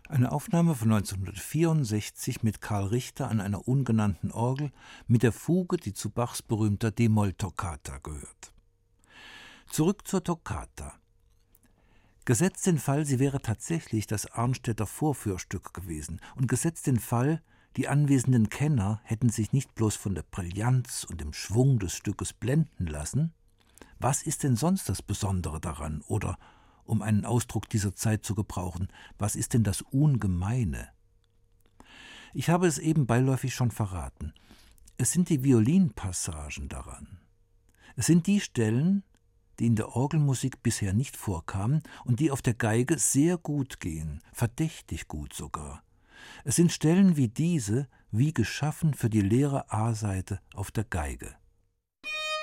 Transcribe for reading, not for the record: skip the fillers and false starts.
Eine Aufnahme von 1964 mit Karl Richter an einer ungenannten Orgel mit der Fuge, die zu Bachs berühmter d-Moll-Toccata gehört. Zurück zur Toccata. Gesetzt den Fall, sie wäre tatsächlich das Arnstädter Vorführstück gewesen, und gesetzt den Fall, die anwesenden Kenner hätten sich nicht bloß von der Brillanz und dem Schwung des Stückes blenden lassen, was ist denn sonst das Besondere daran? Oder, um einen Ausdruck dieser Zeit zu gebrauchen, was ist denn das Ungemeine? Ich habe es eben beiläufig schon verraten. Es sind die Violinpassagen daran. Es sind die Stellen, die in der Orgelmusik bisher nicht vorkamen und die auf der Geige sehr gut gehen, verdächtig gut sogar. Es sind Stellen wie diese, wie geschaffen für die leere A-Seite auf der Geige.